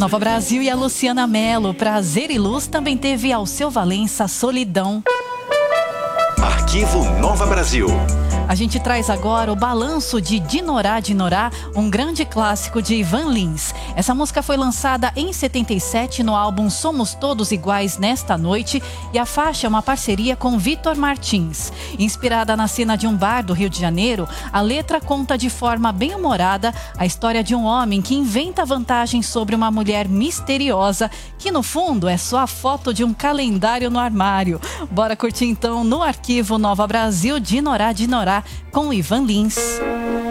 Nova Brasil e a Luciana Mello. Prazer e Luz também teve Alceu Valença, Solidão. Arquivo Nova Brasil. A gente traz agora o balanço de Dinorá, Dinorá, um grande clássico de Ivan Lins. Essa música foi lançada em 77 no álbum Somos Todos Iguais Nesta Noite e a faixa é uma parceria com Vitor Martins. Inspirada na cena de um bar do Rio de Janeiro, a letra conta de forma bem humorada a história de um homem que inventa vantagens sobre uma mulher misteriosa que no fundo é só a foto de um calendário no armário. Bora curtir então no Arquivo Nova Brasil Dinorá, Dinorá com Ivan Lins.